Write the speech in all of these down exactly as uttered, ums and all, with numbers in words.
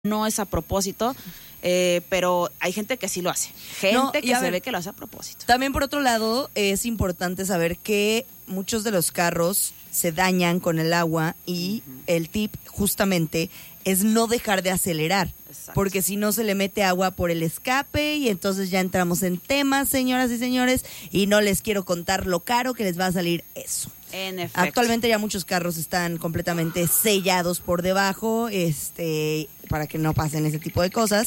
no es a propósito, eh, pero hay gente que sí lo hace. Gente No, que se ver, ve que lo hace a propósito. También, por otro lado, es importante saber que muchos de los carros se dañan con el agua y uh-huh. el tip justamente es no dejar de acelerar. Exacto. Porque si no se le mete agua por el escape y entonces ya entramos en temas, señoras y señores, y no les quiero contar lo caro que les va a salir eso. En efecto. Actualmente ya muchos carros están completamente sellados por debajo, este, para que no pasen ese tipo de cosas,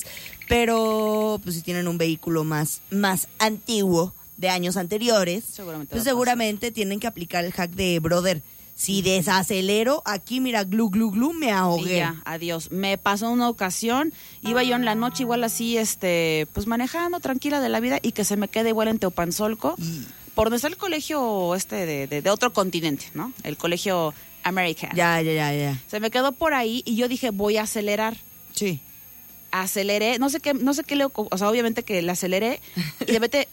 pero pues si tienen un vehículo más, más antiguo, de años anteriores, seguramente, pues seguramente tienen que aplicar el hack de brother. Si desacelero, aquí mira, glu, glu, glu, me ahogué. Ya, adiós. Me pasó una ocasión, iba yo en la noche igual así, este, pues manejando tranquila de la vida y que se me quede igual en Teopanzolco, y... por donde está el colegio este de, de, de otro continente, ¿no? El colegio American. Ya, ya, ya, ya. Se me quedó por ahí y yo dije, voy a acelerar. Sí. Aceleré, no sé qué, no sé qué le, o sea, obviamente que le aceleré y de repente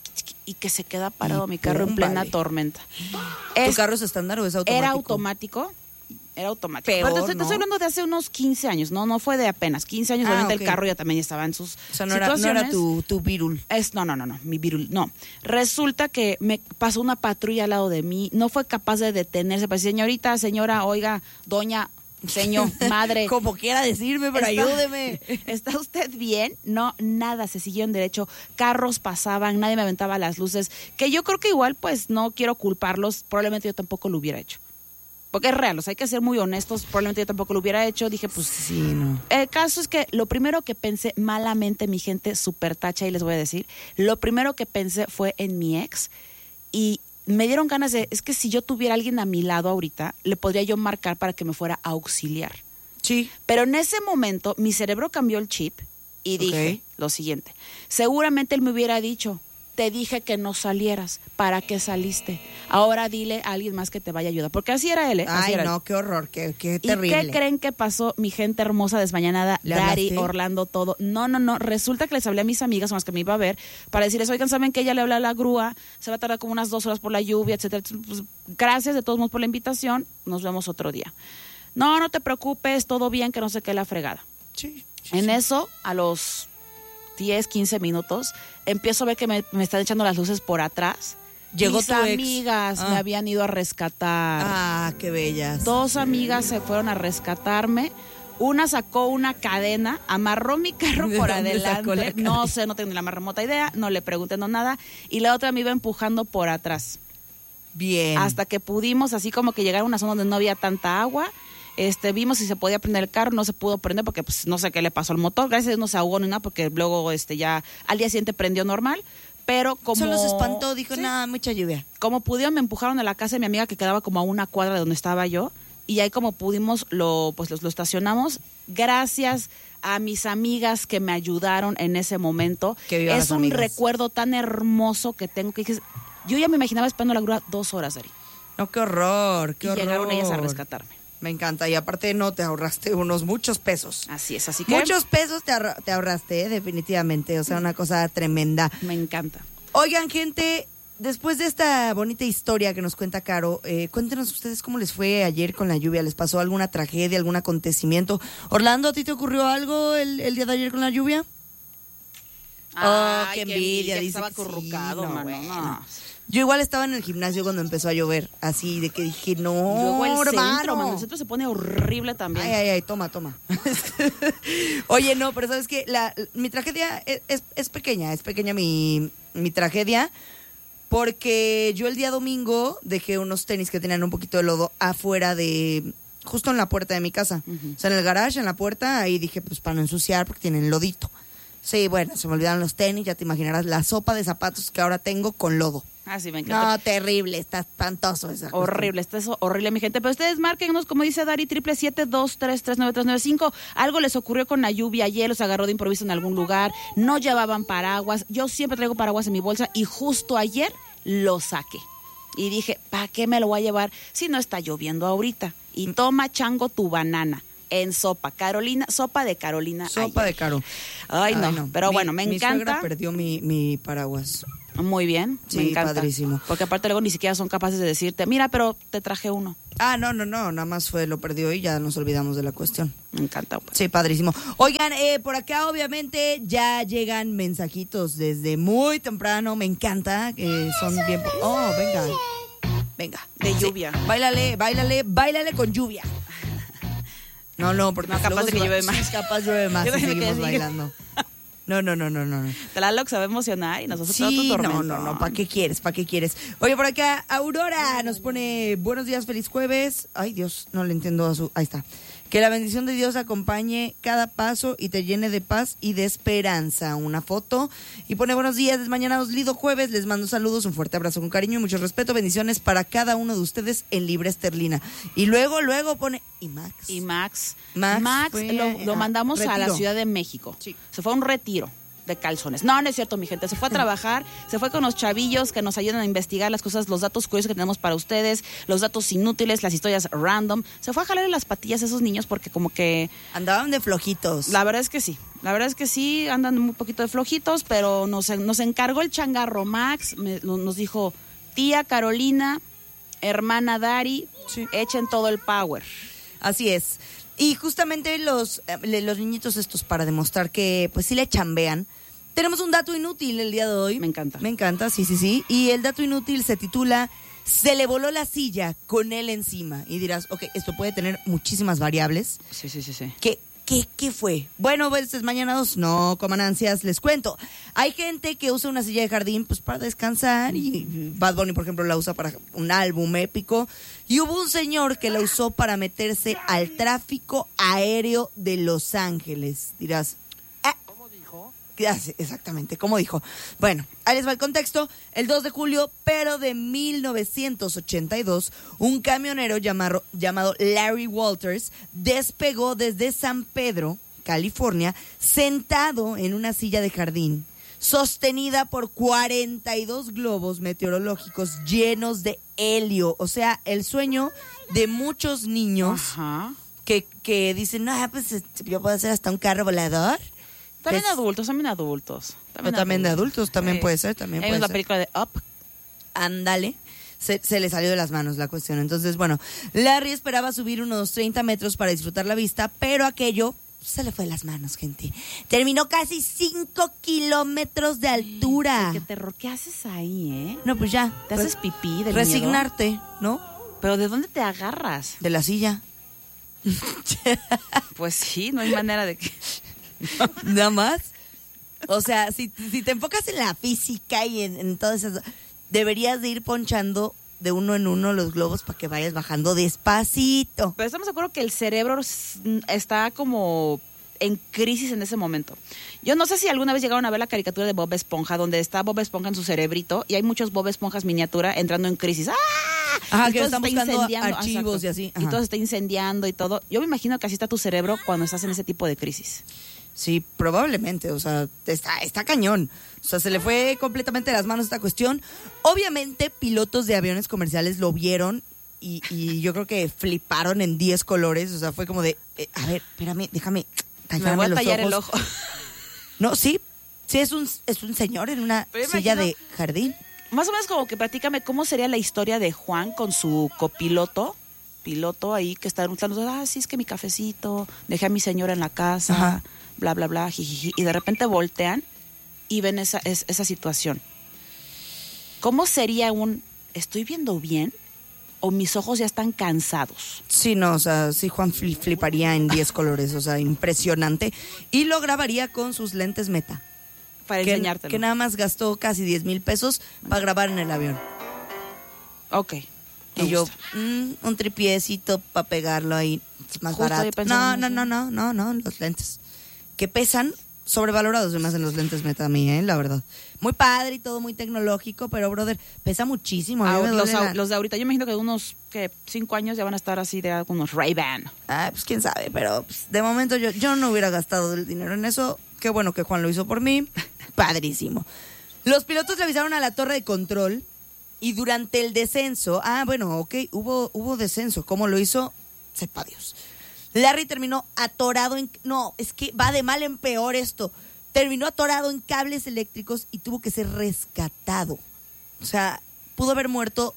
y que se queda parado y mi carro pum, en plena vale. tormenta. ¿Tu es, carro es estándar o es automático? Era automático. Era automático. Peor, Pero te, te ¿no? estoy hablando de hace unos quince años, no no fue de apenas quince años, ah, obviamente okay. el carro ya también estaba en sus o sea, no situaciones. Era, no era tu, tu virul. Es, no, no, no, no, mi virul, no. Resulta que me pasó una patrulla al lado de mí, no fue capaz de detenerse, pues señorita, señora, oiga, doña, señor, madre. Como quiera decirme, pero ¿Está, ayúdeme. ¿Está usted bien? No, nada, se siguió en derecho, carros pasaban, nadie me aventaba las luces, que yo creo que igual, pues, no quiero culparlos, probablemente yo tampoco lo hubiera hecho. Porque es real, o sea, hay que ser muy honestos, probablemente yo tampoco lo hubiera hecho, dije, pues... Sí, no. El caso es que lo primero que pensé, malamente, mi gente súper tacha, y les voy a decir, lo primero que pensé fue en mi ex, y me dieron ganas de, es que si yo tuviera a alguien a mi lado ahorita, le podría yo marcar para que me fuera a auxiliar. Sí. Pero en ese momento, mi cerebro cambió el chip y dije okay. lo siguiente, seguramente él me hubiera dicho... Te dije que no salieras, ¿para qué saliste? Ahora dile a alguien más que te vaya a ayudar, porque así era él, ¿eh? Así Ay, era no, él. qué horror, qué, qué terrible. ¿Y qué creen que pasó, mi gente hermosa, desmañanada, Dari, Orlando, todo? No, no, no, resulta que les hablé a mis amigas, más que me iba a ver, para decirles, oigan, ¿saben que ella le habla a la grúa? Se va a tardar como unas dos horas por la lluvia, etcétera. Pues, gracias de todos modos por la invitación, nos vemos otro día. No, no te preocupes, todo bien, que no sé qué la fregada. Sí, sí, en sí. eso, a los diez, quince minutos, empiezo a ver que me, me están echando las luces por atrás. Llegó Mis tu ex. amigas ah. me habían ido a rescatar. Ah, qué bellas. Dos amigas se fueron a rescatarme. Una sacó una cadena, amarró mi carro por adelante. No sé, no tengo ni la más remota idea, no le pregunté no nada. Y la otra me iba empujando por atrás. Bien. Hasta que pudimos, así como que llegar a una zona donde no había tanta agua. Este, vimos si se podía prender el carro, no se pudo prender porque pues no sé qué le pasó al motor, gracias a Dios no se ahogó ni nada porque luego este ya al día siguiente prendió normal, pero como... Solo se espantó, dijo, ¿sí? nada, mucha lluvia. Como pudieron me empujaron a la casa de mi amiga que quedaba como a una cuadra de donde estaba yo y ahí como pudimos lo pues lo, lo estacionamos, gracias a mis amigas que me ayudaron en ese momento. Es un amigas. recuerdo tan hermoso que tengo que dije, yo ya me imaginaba esperando la grúa dos horas, Ari. No, qué horror, qué y horror. Llegaron ellas a rescatarme. Me encanta, y aparte no, te ahorraste unos muchos pesos. Así es, así que... Muchos pesos te, ahorra, te ahorraste, ¿eh? Definitivamente, o sea, una cosa tremenda. Me encanta. Oigan, gente, después de esta bonita historia que nos cuenta Caro, eh, cuéntenos ustedes cómo les fue ayer con la lluvia. ¿Les pasó alguna tragedia, algún acontecimiento? Orlando, ¿a ti te ocurrió algo el, el día de ayer con la lluvia? Ay, oh, qué envidia, que dice estaba que acurrucado, sí, no, mano, bueno. no. Yo igual estaba en el gimnasio cuando empezó a llover, así de que dije, no, Luego el hermano. centro, mano, el centro se pone horrible también. Ay, ay, ay, toma, toma. Oye, no, pero ¿sabes qué? La, mi tragedia es, es, es pequeña, es pequeña mi, mi tragedia, porque yo el día domingo dejé unos tenis que tenían un poquito de lodo afuera de, justo en la puerta de mi casa. Uh-huh. O sea, en el garage, en la puerta, ahí dije, pues para no ensuciar, porque tienen lodito. Sí, bueno, se me olvidaron los tenis, ya te imaginarás la sopa de zapatos que ahora tengo con lodo. Ah, sí, me encanta. No, terrible, está espantoso esa Horrible, está eso horrible, mi gente. Pero ustedes márquenos, como dice Dari, triple siete dos tres tres nueve tres nueve cinco. Algo les ocurrió con la lluvia ayer, los agarró de improviso en algún lugar, no llevaban paraguas. Yo siempre traigo paraguas en mi bolsa y justo ayer lo saqué. Y dije, ¿para qué me lo voy a llevar si no está lloviendo ahorita? Y toma, chango, tu banana. En sopa, Carolina, sopa de Carolina. Sopa ayer. de Caro. Ay, no, Ay, no. pero mi, bueno, me mi encanta. Mi suegra perdió mi, mi paraguas. Muy bien, Sí, me encanta. padrísimo. Porque aparte luego ni siquiera son capaces de decirte, mira, pero te traje uno. Ah, no, no, no, nada más fue, lo perdió y ya nos olvidamos de la cuestión. Me encanta. Pues. Sí, padrísimo. Oigan, eh, por acá obviamente ya llegan mensajitos desde muy temprano, me encanta, que son bien... po- Oh, venga, venga. De Sí. lluvia. Báilale, báilale, báilale con lluvia. No, no, porque No, capaz luego de se que va- llueve más. sí, capaz llueve más Yo y también me quedé seguimos así. bailando. No, no, no, no, no. no. Tlaloc se va a emocionar y nos hace todo tu Sí, no, tormento. no, no, ¿para qué quieres? ¿Para qué quieres? Oye, por acá, Aurora nos pone buenos días, feliz jueves. Ay, Dios, no le entiendo a su... Ahí está. Que la bendición de Dios acompañe cada paso y te llene de paz y de esperanza. Una foto. Y pone buenos días, desmañanados, lido jueves. Les mando saludos, un fuerte abrazo con cariño y mucho respeto. Bendiciones para cada uno de ustedes en libre esterlina. Y luego, luego pone... ¿Y Max? Y Max. Max Max, fue lo, a- lo mandamos a la retiro. Ciudad de México. Sí. Se fue a un retiro de calzones. No, no es cierto, mi gente. Se fue a trabajar, se fue con los chavillos que nos ayudan a investigar las cosas, los datos curiosos que tenemos para ustedes, los datos inútiles, las historias random. Se fue a jalarle las patillas a esos niños porque como que... Andaban de flojitos. La verdad es que sí. La verdad es que sí, andan un poquito de flojitos, pero nos, nos encargó el changarro Max. Me- nos dijo, tía Carolina, hermana Dari, Sí. echen todo el power. Así es. Y justamente los, eh, los niñitos estos, para demostrar que pues sí le chambean, tenemos un dato inútil el día de hoy. Me encanta. Me encanta, sí, sí, sí. Y el dato inútil se titula Se le voló la silla con él encima. Y dirás, ok, esto puede tener muchísimas variables. Sí, sí, sí, sí. ¿Qué, qué, qué fue? Bueno, pues es mañana dos, no coman ansias, les cuento. Hay gente que usa una silla de jardín pues para descansar y Bad Bunny, por ejemplo, la usa para un álbum épico. Y hubo un señor que la usó para meterse al tráfico aéreo de Los Ángeles. Dirás, ah, ya sé, exactamente, como dijo. Bueno, ahí les va el contexto. El dos de julio, pero de mil novecientos ochenta y dos, un camionero llamado, llamado Larry Walters despegó desde San Pedro, California, sentado en una silla de jardín, sostenida por cuarenta y dos globos meteorológicos llenos de helio. O sea, el sueño de muchos niños Ajá. que, que dicen, no, pues este, yo puedo hacer hasta un carro volador. También Pues- adultos, también adultos. O también de adultos, también Sí. puede ser, también Hay puede la ser. película de Up. Ándale. Se, se le salió de las manos la cuestión. Entonces, bueno, Larry esperaba subir unos treinta metros para disfrutar la vista, pero aquello se le fue de las manos, gente. Terminó casi cinco kilómetros de altura. Qué terror, ¿qué haces ahí, eh? No, pues ya. ¿Te pues, haces pipí del resignarte, ¿no? miedo? ¿Pero de dónde te agarras? De la silla. Pues sí, no hay manera de que... Nada más. O sea, si, si te enfocas en la física y en, en todas esas, deberías de ir ponchando de uno en uno los globos para que vayas bajando despacito. Pero estamos de acuerdo que el cerebro s- está como en crisis en ese momento. Yo no sé si alguna vez llegaron a ver la caricatura de Bob Esponja, donde está Bob Esponja en su cerebrito y hay muchos Bob Esponjas miniatura entrando en crisis. ¡Ah! Ajá, Y que todo están se está buscando incendiando. archivos Exacto. y así. Y Ajá. todo se está incendiando y todo. Yo me imagino que así está tu cerebro cuando estás en ese tipo de crisis. Sí, probablemente, o sea, está, está cañón. O sea, se le fue completamente de las manos esta cuestión. Obviamente, pilotos de aviones comerciales lo vieron y, y yo creo que fliparon en diez colores. O sea, fue como de, eh, a ver, espérame, déjame Me tallarme voy a los tallar el ojos. ojo. No, sí, sí es un, es un señor en una Pero silla imagino- de jardín. Más o menos como que platícame cómo sería la historia de Juan con su copiloto, piloto ahí que está usando, ah, sí, es que mi cafecito, dejé a mi señora en la casa, Ajá. bla, bla, bla, jijiji, y de repente voltean y ven esa, es- esa situación. ¿Cómo sería un, estoy viendo bien o mis ojos ya están cansados? Sí, no, o sea, sí Juan fli- fliparía en diez colores, o sea, impresionante. Y lo grabaría con sus lentes Meta. Para Que, enseñártelo. que nada más gastó casi diez mil pesos para grabar en el avión. Ok. me Y yo, gusta. mm, un tripiecito para pegarlo ahí, es más Justo yo barato. pensando No, en no, eso. no, no, no, no, los lentes. Que pesan, sobrevalorados además en los lentes Meta a mí, ¿eh? La verdad. Muy padre y todo muy tecnológico, pero, brother, pesa muchísimo. A mí Ah, me los, duele la- los de ahorita, yo me imagino que de unos que cinco años ya van a estar así de algunos Ray-Ban. Ah, pues quién sabe, pero pues, de momento yo, yo no hubiera gastado el dinero en eso. Qué bueno que Juan lo hizo por mí. Padrísimo. Los pilotos le avisaron a la torre de control y durante el descenso, ah, bueno, ok, hubo, hubo descenso. ¿Cómo lo hizo? Sepa Dios. Larry terminó atorado en... No, es que va de mal en peor esto. terminó atorado en cables eléctricos y tuvo que ser rescatado. O sea, pudo haber muerto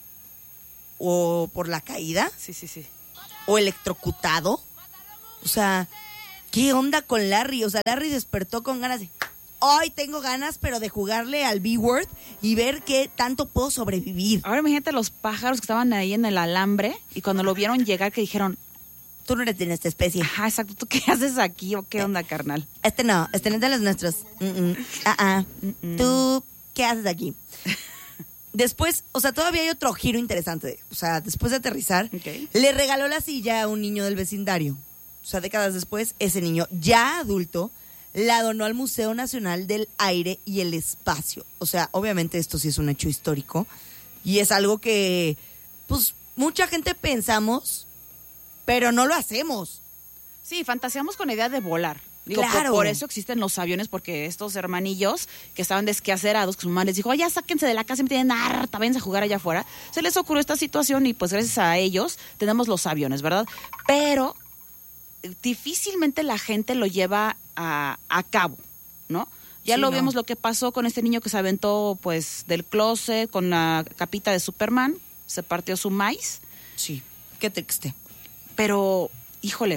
o por la caída. Sí, sí, sí. O electrocutado. O sea, ¿qué onda con Larry? O sea, Larry despertó con ganas de... Hoy tengo ganas, pero de jugarle al B-Word y ver qué tanto puedo sobrevivir. Ahora imagínate los pájaros que estaban ahí en el alambre y cuando lo vieron llegar que dijeron... Tú no eres de nuestra especie. Ajá, exacto. ¿Tú qué haces aquí o qué onda, carnal? Este no, este no es de los nuestros. Mm-mm. Ah, ah. Mm-mm. ¿Tú qué haces aquí? Después, o sea, todavía hay otro giro interesante. O sea, después de aterrizar, Okay. le regaló la silla a un niño del vecindario. O sea, décadas después, ese niño, ya adulto, la donó al Museo Nacional del Aire y el Espacio. O sea, obviamente esto sí es un hecho histórico. Y es algo que, pues, mucha gente pensamos, pero no lo hacemos. Sí, fantaseamos con la idea de volar. Digo, Claro. por, por eso existen los aviones, porque estos hermanillos que estaban desquacerados, que su mamá les dijo, ya sáquense de la casa y me tienen harta, váyanse a jugar allá afuera. Se les ocurrió esta situación y pues gracias a ellos tenemos los aviones, ¿verdad? Pero difícilmente la gente lo lleva a, a cabo, ¿no? Ya Sí, lo no. vimos lo que pasó con este niño que se aventó pues del closet con la capita de Superman, se partió su maíz. Sí, qué triste. Pero, híjole,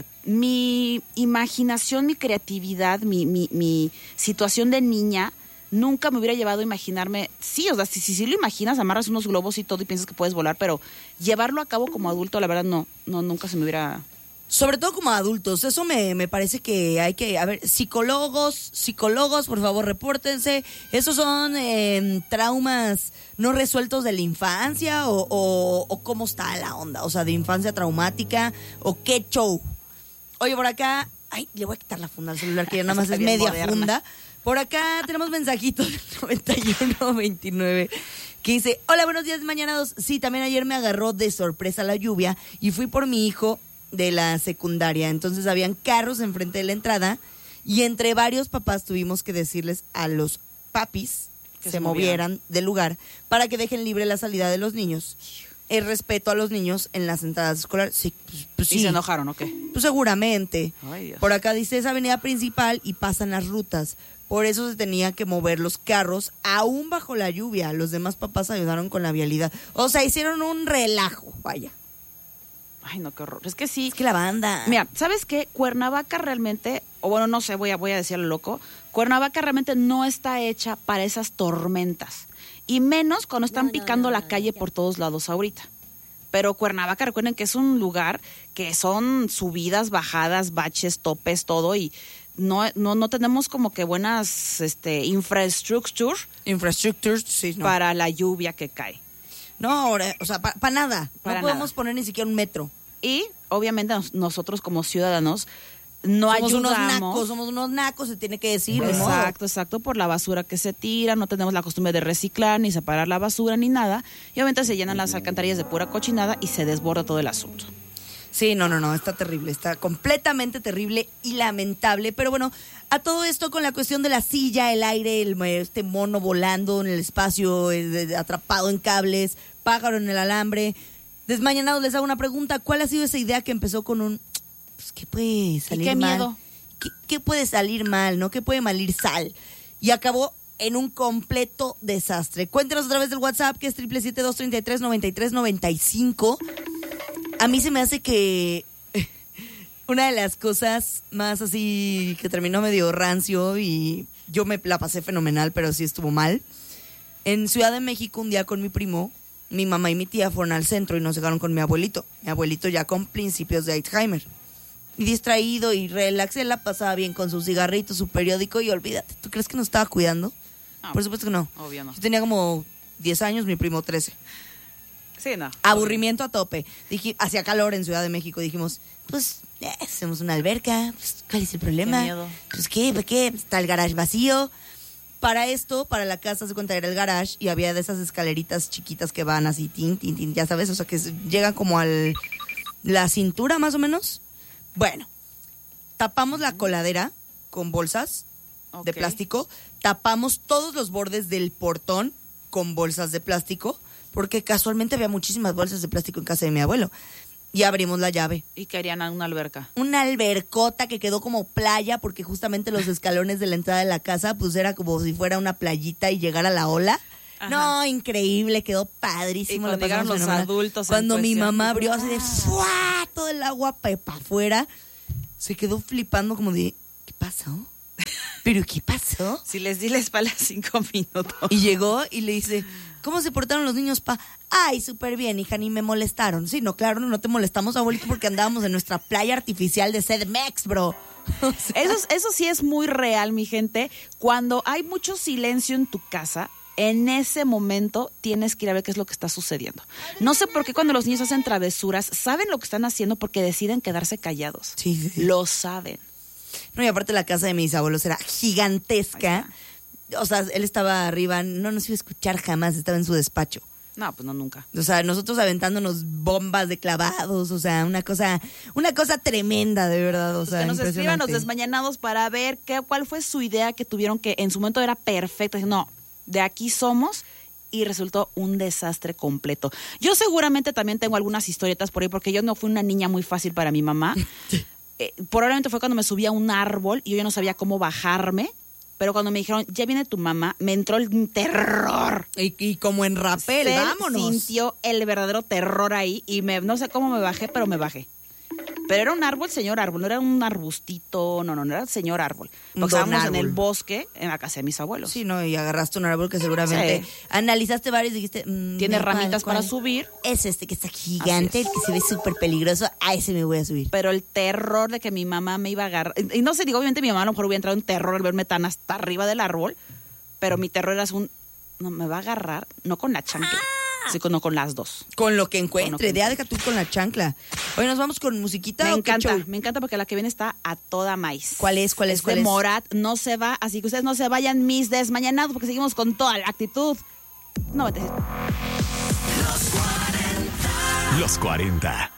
mi imaginación, mi creatividad, mi, mi, mi situación de niña, nunca me hubiera llevado a imaginarme, sí, o sea, si, si, si lo imaginas, amarras unos globos y todo y piensas que puedes volar, pero llevarlo a cabo como adulto, la verdad, no, no, nunca se me hubiera... Sobre todo como adultos, eso me, me parece que hay que, a ver, psicólogos, psicólogos, por favor, repórtense. ¿Esos son eh, traumas no resueltos de la infancia o, o, o cómo está la onda? O sea, de infancia traumática o qué show. Oye, por acá, ay, le voy a quitar la funda al celular que ya nada más Está es bien media moderna. funda. Por acá tenemos mensajitos del noventa y uno veintinueve que dice, hola, buenos días, mañanados. Sí, también ayer me agarró de sorpresa la lluvia y fui por mi hijo de la secundaria. Entonces habían carros enfrente de la entrada y entre varios papás tuvimos que decirles a los papis que se, se movieran. movieran. del lugar para que dejen libre la salida de los niños. El respeto a los niños en las entradas escolares. Sí, pues, pues ¿Y sí. se enojaron o qué? Pues seguramente. Ay, Dios. Por acá dice es avenida principal y pasan las rutas. Por eso se tenía que mover los carros aún bajo la lluvia. Los demás papás ayudaron con la vialidad. O sea, hicieron un relajo, vaya. Ay, no, qué horror. Es que sí. Es que la banda... Mira, ¿sabes qué? Cuernavaca realmente, o bueno, no sé, voy a, voy a decirlo loco, Cuernavaca realmente no está hecha para esas tormentas. Y menos cuando están No, no, picando no, la no, calle ya. por todos lados ahorita. Pero Cuernavaca, recuerden que es un lugar que son subidas, bajadas, baches, topes, todo, y no, no, no tenemos como que buenas este, infraestructure Infrastructure, sí, no. para la lluvia que cae. No, ahora, o sea, para pa nada. Para no podemos nada. poner ni siquiera un metro. Y obviamente nos- nosotros como ciudadanos no somos unos ayudamos. nacos, somos unos nacos, se tiene que decir. ni modo. Exacto, exacto, por la basura que se tira, no tenemos la costumbre de reciclar, ni separar la basura, ni nada. Y obviamente se llenan las alcantarillas de pura cochinada y se desborda todo el asunto. Sí, no, no, no, está terrible, está completamente terrible y lamentable. Pero bueno, a todo esto con la cuestión de la silla, el aire, el, este mono volando en el espacio, eh, atrapado en cables, pájaro en el alambre. Desmañanados, les hago una pregunta. ¿Cuál ha sido esa idea que empezó con un... Pues, ¿qué puede salir qué mal? miedo? ¿Qué, qué puede salir mal, no? ¿Qué puede malir sal? Y acabó en un completo desastre. Cuéntenos a través del WhatsApp, que es triple siete dos treinta y tres noventa y tres noventa y cinco. A mí se me hace que una de las cosas más así que terminó medio rancio y yo me la pasé fenomenal, pero sí estuvo mal. En Ciudad de México, un día con mi primo, mi mamá y mi tía fueron al centro y nos llegaron con mi abuelito. Mi abuelito ya con principios de Alzheimer. Y distraído y relax, él la pasaba bien con sus cigarritos, su periódico y olvídate. ¿Tú crees que nos estaba cuidando? No, Por supuesto que no. obvio no. Yo tenía como diez años, mi primo trece. Sí, no. Aburrimiento a tope. Dije, hacía calor en Ciudad de México. Dijimos, pues, eh, hacemos una alberca. Pues, ¿cuál es el problema? Qué miedo. Pues, ¿qué? ¿Por qué? Está el garage vacío. Para esto, para la casa, se cuenta, era el garage y había de esas escaleritas chiquitas que van así, tin, tin, tin, ya sabes, o sea, que s- llegan como al la cintura más o menos. Bueno, tapamos la coladera con bolsas de Ok. plástico, tapamos todos los bordes del portón con bolsas de plástico, porque casualmente había muchísimas bolsas de plástico en casa de mi abuelo. Y abrimos la llave. Y querían una alberca. Una albercota que quedó como playa, porque justamente los escalones de la entrada de la casa, pues era como si fuera una playita y llegara la ola. Ajá. No, increíble, quedó padrísimo. Y cuando llegaron los adultos. Cuando mi mamá abrió así de ¡fua! Todo el agua para afuera, se quedó flipando como de, ¿qué pasó? ¿Pero qué pasó? Si les di la espalda cinco minutos. Y llegó y le dice, ¿cómo se portaron los niños, pa? Ay, súper bien, hija, ni me molestaron. Sí, no, claro, no te molestamos, abuelito, porque andábamos en nuestra playa artificial de C D M X, bro. O sea, eso, eso sí es muy real, mi gente. Cuando hay mucho silencio en tu casa, en ese momento tienes que ir a ver qué es lo que está sucediendo. No sé por qué cuando los niños hacen travesuras, saben lo que están haciendo porque deciden quedarse callados. Sí, sí, sí. Lo saben. No, y aparte la casa de mis abuelos era gigantesca. O sea, él estaba arriba, no nos iba a escuchar jamás, estaba en su despacho. No, pues no, nunca. O sea, nosotros aventándonos bombas de clavados, o sea, una cosa, una cosa tremenda, de verdad, o pues sea, que nos escriban los impresionante. desmañanados para ver qué, cuál fue su idea que tuvieron, que en su momento era perfecta. No, de aquí somos, y resultó un desastre completo. Yo seguramente también tengo algunas historietas por ahí, porque yo no fui una niña muy fácil para mi mamá. eh, probablemente fue cuando me subí a un árbol y yo ya no sabía cómo bajarme. Pero cuando me dijeron, ya viene tu mamá, me entró el terror. Y, y como en rapel, Se vámonos. sintió el verdadero terror ahí y me, no sé cómo me bajé, pero me bajé. Pero era un árbol, señor árbol, no era un arbustito, no, no, no era el señor árbol. Porque Don estábamos árbol. en el bosque, en la casa de mis abuelos. Sí, no, y agarraste un árbol que seguramente Sí. analizaste varios y dijiste... Mmm, Tiene ¿cuál, ramitas cuál? para subir. Es este que está gigante, el Así que es. se ve súper peligroso, a ese me voy a subir. Pero el terror de que mi mamá me iba a agarrar. Y no sé, digo, obviamente mi mamá a lo mejor hubiera entrado en terror al verme tan hasta arriba del árbol. Pero mi terror era un, no, me va a agarrar, no con la chancla, sino con las dos. Con lo que Con encuentre, lo que ya deja tú con la chancla. Oye, ¿nos vamos con musiquita Me o qué encanta, show? me encanta porque la que viene está a toda maíz. ¿Cuál es, cuál es, Es cuál de es? Morat, no se va, así que ustedes no se vayan mis desmañanados porque seguimos con toda la actitud. No, te... Los cuarenta